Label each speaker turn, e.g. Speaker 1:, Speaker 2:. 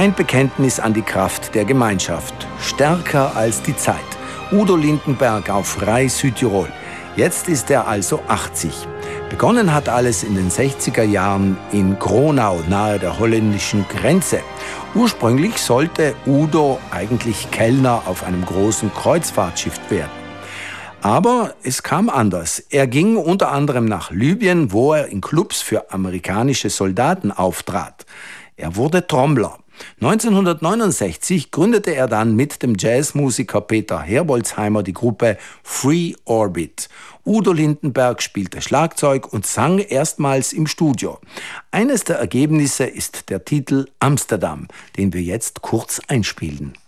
Speaker 1: Ein Bekenntnis an die Kraft der Gemeinschaft. Stärker als die Zeit. Udo Lindenberg auf Rai Südtirol. Jetzt ist er also 80. Begonnen hat alles in den 60er Jahren in Gronau, nahe der holländischen Grenze. Ursprünglich sollte Udo eigentlich Kellner auf einem großen Kreuzfahrtschiff werden. Aber es kam anders. Er ging unter anderem nach Libyen, wo er in Clubs für amerikanische Soldaten auftrat. Er wurde Trommler. 1969 gründete er dann mit dem Jazzmusiker Peter Herbolzheimer die Gruppe Free Orbit. Udo Lindenberg spielte Schlagzeug und sang erstmals im Studio. Eines der Ergebnisse ist der Titel Amsterdam, den wir jetzt kurz einspielen.